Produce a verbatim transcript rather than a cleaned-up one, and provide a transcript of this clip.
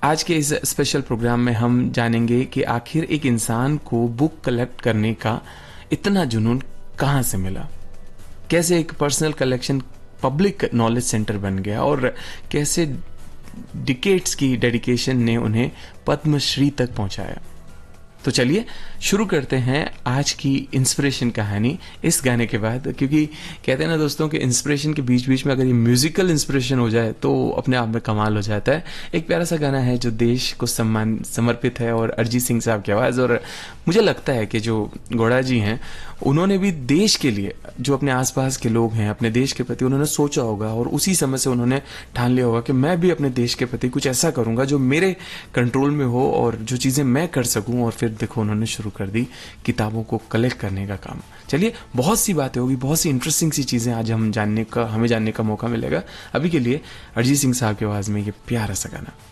आज के इस स्पेशल प्रोग्राम में हम जानेंगे कि आखिर एक इंसान को बुक कलेक्ट करने का इतना जुनून कहाँ से मिला, कैसे एक personal collection public knowledge centre बन गया और कैसे डिकेड्स की डेडिकेशन ने उन्हें पद्मश्री तक पहुंचाया। तो चलिए शुरू करते हैं आज की इंस्पिरेशन कहानी इस गाने के बाद, क्योंकि कहते हैं ना दोस्तों कि इंस्पिरेशन के बीच बीच में अगर ये म्यूजिकल इंस्पिरेशन हो जाए तो अपने आप में कमाल हो जाता है। एक प्यारा सा गाना है जो देश को सम्मान समर्पित है और अरिजीत सिंह साहब की आवाज़। और मुझे लगता है कि जो गौड़ा जी हैं उन्होंने भी देश के लिए, जो अपने आसपास के लोग हैं, अपने देश के प्रति उन्होंने सोचा होगा और उसी समय से उन्होंने ठान लिया होगा कि मैं भी अपने देश के प्रति कुछ ऐसा करूंगा जो मेरे कंट्रोल में हो और जो चीज़ें मैं कर सकूं। और फिर देखो उन्होंने शुरू कर दी किताबों को कलेक्ट करने का काम। चलिए बहुत सी बातें होगी, बहुत सी इंटरेस्टिंग सी चीज़ें आज हम जानने का हमें जानने का मौका मिलेगा। अभी के लिए अरिजीत सिंह साहब की आवाज़ में ये प्यारा सा गाना।